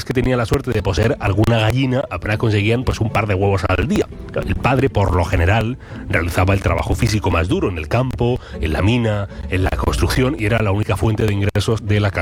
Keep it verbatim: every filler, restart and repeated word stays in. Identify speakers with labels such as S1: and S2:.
S1: que tenían la suerte de poseer alguna gallina apenas conseguían pues un par de huevos al día. El padre, por lo general, realizaba el trabajo físico más duro en el campo, en la mina, en la construcción, y era la única fuente de ingresos de la casa.